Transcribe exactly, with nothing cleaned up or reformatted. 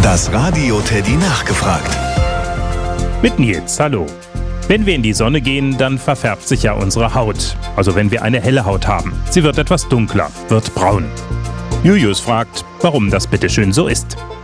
Das Radio Teddy nachgefragt. Mit Nils, hallo. Wenn wir in die Sonne gehen, dann verfärbt sich ja unsere Haut. Also wenn wir eine helle Haut haben. Sie wird etwas dunkler, wird braun. Julius fragt, warum das bitteschön so ist.